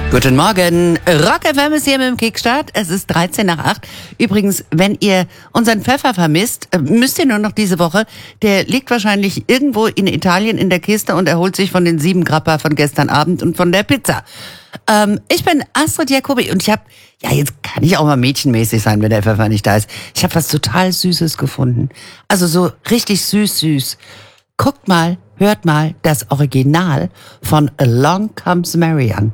Guten Morgen. Rock FM ist hier mit dem Kickstart. Es ist 13 nach 8. Übrigens, wenn ihr unseren Pfeffer vermisst, müsst ihr nur noch diese Woche. Der liegt wahrscheinlich irgendwo in Italien in der Kiste und erholt sich von den 7 Grappa von gestern Abend und von der Pizza. Ich bin Astrid Jacobi und jetzt kann ich auch mal mädchenmäßig sein, wenn der Pfeffer nicht da ist. Ich habe was total Süßes gefunden. Also so richtig süß. Guckt mal, hört mal das Original von Along Comes Mary an.